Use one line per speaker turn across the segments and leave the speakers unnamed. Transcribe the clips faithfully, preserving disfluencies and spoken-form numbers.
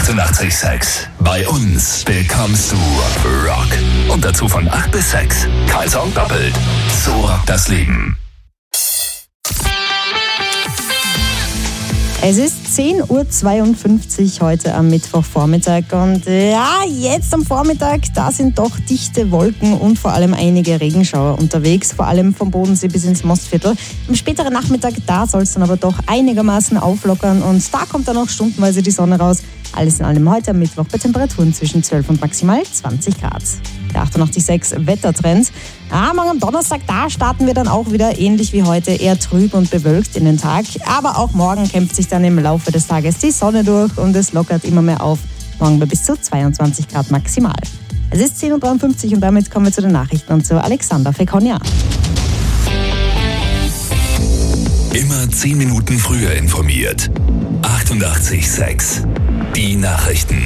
achtundachtzig Komma sechs. Bei uns bekommst du Rock. Und dazu von acht bis sechs. Kein Song doppelt. So rockt das Leben.
Es ist zehn Uhr zweiundfünfzig heute am Mittwochvormittag und ja, jetzt am Vormittag, da sind doch dichte Wolken und vor allem einige Regenschauer unterwegs, vor allem vom Bodensee bis ins Mostviertel. Am späteren Nachmittag, da soll es dann aber doch einigermaßen auflockern und da kommt dann auch stundenweise die Sonne raus. Alles in allem heute am Mittwoch bei Temperaturen zwischen zwölf und maximal zwanzig Grad. Der achtundachtzig Komma sechs Wettertrend. Ah, morgen am Donnerstag, da starten wir dann auch wieder ähnlich wie heute eher trüb und bewölkt in den Tag. Aber auch morgen kämpft sich dann im Laufe des Tages die Sonne durch und es lockert immer mehr auf. Morgen bei bis zu zweiundzwanzig Grad maximal. Es ist zehn Uhr dreiundfünfzig und damit kommen wir zu den Nachrichten und zu Alexander Fekonia.
Immer zehn Minuten früher informiert. achtundachtzig Komma sechs. Die Nachrichten.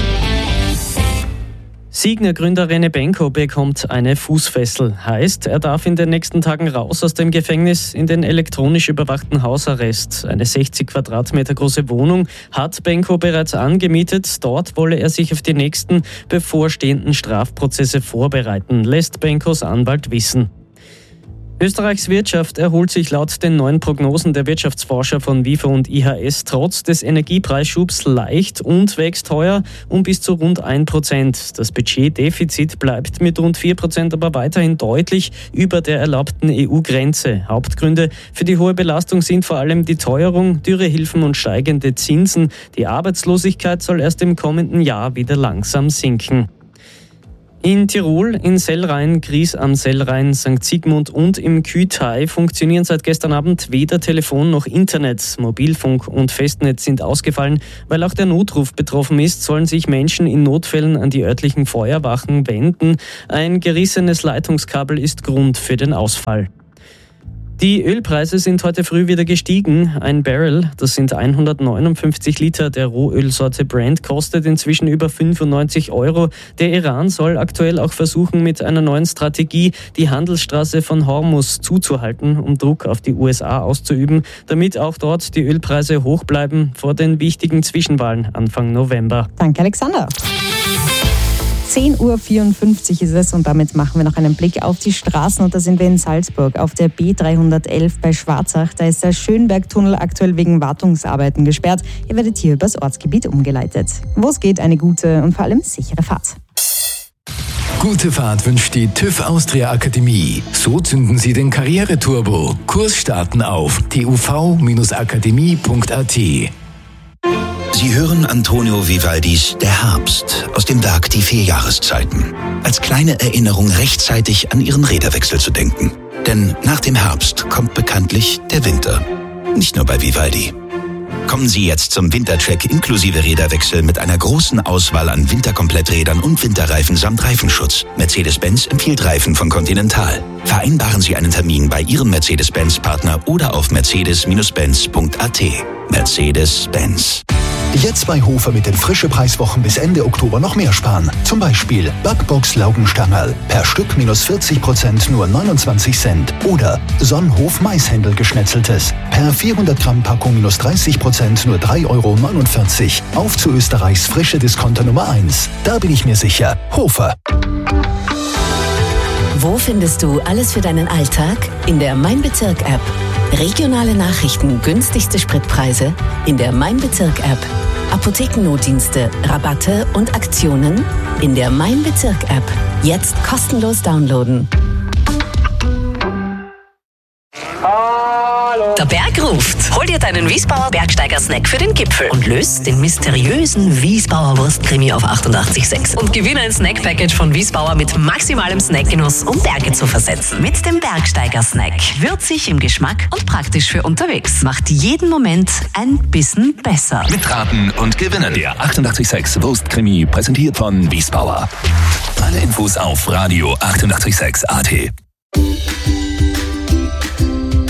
Signa-Gründer René Benko bekommt eine Fußfessel. Heißt, er darf in den nächsten Tagen raus aus dem Gefängnis in den elektronisch überwachten Hausarrest. Eine sechzig Quadratmeter große Wohnung hat Benko bereits angemietet. Dort wolle er sich auf die nächsten bevorstehenden Strafprozesse vorbereiten, lässt Benkos Anwalt wissen. Österreichs Wirtschaft erholt sich laut den neuen Prognosen der Wirtschaftsforscher von WIFO und I H S trotz des Energiepreisschubs leicht und wächst heuer um bis zu rund ein Prozent. Das Budgetdefizit bleibt mit rund vier Prozent aber weiterhin deutlich über der erlaubten E U-Grenze. Hauptgründe für die hohe Belastung sind vor allem die Teuerung, Dürrehilfen und steigende Zinsen. Die Arbeitslosigkeit soll erst im kommenden Jahr wieder langsam sinken. In Tirol, in Sellrhein, Gries am Sellrhein, Sankt Sigmund und im Kühtai funktionieren seit gestern Abend weder Telefon noch Internet. Mobilfunk und Festnetz sind ausgefallen. Weil auch der Notruf betroffen ist, sollen sich Menschen in Notfällen an die örtlichen Feuerwachen wenden. Ein gerissenes Leitungskabel ist Grund für den Ausfall. Die Ölpreise sind heute früh wieder gestiegen. Ein Barrel, das sind hundertneunundfünfzig Liter der Rohölsorte Brent, kostet inzwischen über fünfundneunzig Euro. Der Iran soll aktuell auch versuchen, mit einer neuen Strategie die Handelsstraße von Hormuz zuzuhalten, um Druck auf die U S A auszuüben, damit auch dort die Ölpreise hoch bleiben vor den wichtigen Zwischenwahlen Anfang November.
Danke, Alexander. zehn Uhr vierundfünfzig ist es und damit machen wir noch einen Blick auf die Straßen und da sind wir in Salzburg auf der B dreihundertelf bei Schwarzach. Da ist der Schönbergtunnel aktuell wegen Wartungsarbeiten gesperrt. Ihr werdet hier übers Ortsgebiet umgeleitet. Wo es geht, eine gute und vor allem sichere Fahrt.
Gute Fahrt wünscht die TÜV Austria Akademie. So zünden Sie den Karriereturbo. Kursstarten auf t u v akademie punkt a t.
Sie hören Antonio Vivaldis Der Herbst aus dem Werk Die vier Jahreszeiten. Als kleine Erinnerung rechtzeitig an Ihren Räderwechsel zu denken. Denn nach dem Herbst kommt bekanntlich der Winter. Nicht nur bei Vivaldi. Kommen Sie jetzt zum Wintercheck inklusive Räderwechsel mit einer großen Auswahl an Winterkompletträdern und Winterreifen samt Reifenschutz. Mercedes-Benz empfiehlt Reifen von Continental. Vereinbaren Sie einen Termin bei Ihrem Mercedes-Benz-Partner oder auf mercedes Bindestrich benz punkt a t. Mercedes-Benz.
Jetzt bei Hofer mit den frische Preiswochen bis Ende Oktober noch mehr sparen. Zum Beispiel Backbox Laugenstangerl. Per Stück minus vierzig Prozent nur neunundzwanzig Cent. Oder Sonnenhof Maishändel geschnetzeltes. Per vierhundert Gramm Packung minus dreißig Prozent nur drei Euro neunundvierzig. Auf zu Österreichs frische Discounter Nummer eins. Da bin ich mir sicher. Hofer.
Wo findest du alles für deinen Alltag? In der Mein Bezirk-App. Regionale Nachrichten, günstigste Spritpreise in der Mein Bezirk-App. Apothekennotdienste, Rabatte und Aktionen in der Mein Bezirk-App. Jetzt kostenlos downloaden.
Der Berg ruft. Hol dir deinen Wiesbauer Bergsteiger-Snack für den Gipfel und löst den mysteriösen Wiesbauer Wurstkrimi auf achtundachtzig Komma sechs und gewinne ein Snack-Package von Wiesbauer mit maximalem Snackgenuss, um Berge zu versetzen. Mit dem Bergsteiger-Snack. Würzig im Geschmack und praktisch für unterwegs. Macht jeden Moment ein bisschen besser.
Mitraten und gewinnen. Der achtundachtzig Komma sechs Wurstkrimi präsentiert von Wiesbauer. Alle Infos auf Radio achtundachtzig Komma sechs A T.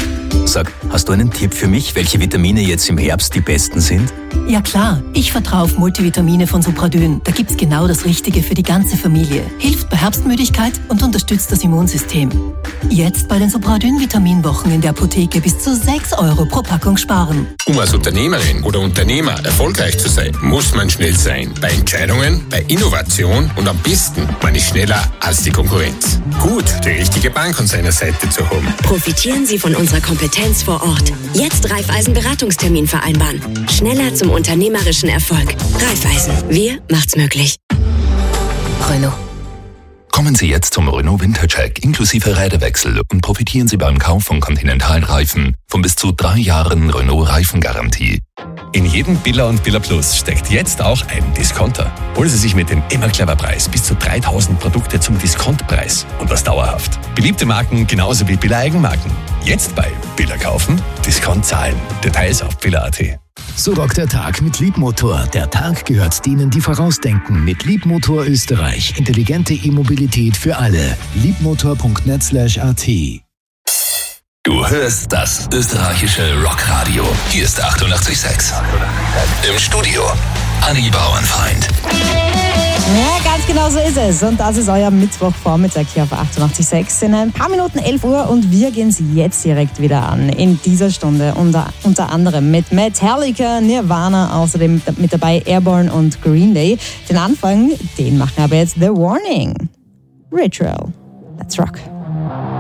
Sag, hast du einen Tipp für mich, welche Vitamine jetzt im Herbst die besten sind?
Ja klar, ich vertraue auf Multivitamine von Supradyn. Da gibt's genau das Richtige für die ganze Familie. Hilft bei Herbstmüdigkeit und unterstützt das Immunsystem. Jetzt bei den Supradyn-Vitaminwochen in der Apotheke bis zu sechs Euro pro Packung sparen.
Um als Unternehmerin oder Unternehmer erfolgreich zu sein, muss man schnell sein. Bei Entscheidungen, bei Innovation und am besten, man ist schneller als die Konkurrenz. Gut, die richtige Bank an seiner Seite zu haben.
Profitieren Sie von unserer Kompetenz vor Ort. Jetzt Raiffeisen-Beratungstermin vereinbaren. Schneller zum unternehmerischen Erfolg. Raiffeisen. Wir macht's möglich.
Renault.
Kommen Sie jetzt zum Renault Wintercheck inklusive Räderwechsel und profitieren Sie beim Kauf von Continental-Reifen von bis zu drei Jahren Renault-Reifengarantie.
In jedem Billa und Billa Plus steckt jetzt auch ein Discounter. Holen Sie sich mit dem immer clever Preis bis zu dreitausend Produkte zum Diskontpreis und das dauerhaft. Beliebte Marken genauso wie Billa Eigenmarken. Jetzt bei Billa kaufen, Discount zahlen. Details auf billa punkt at.
So rockt der Tag mit Liebmotor. Der Tag gehört denen, die vorausdenken. Mit Liebmotor Österreich. Intelligente E-Mobilität für alle. liebmotor punkt net slash at.
Du hörst das österreichische Rockradio. Hier ist achtundachtzig Komma sechs. Im Studio Anni Bauernfeind.
Ja, ganz genau so ist es. Und das ist euer Mittwochvormittag hier auf achtundachtzig Komma sechs. In ein paar Minuten elf Uhr und wir gehen sie jetzt direkt wieder an. In dieser Stunde unter, unter anderem mit Metallica, Nirvana, außerdem mit dabei Airborne und Green Day. Den Anfang, den machen aber jetzt The Warning. Ritual. Let's rock.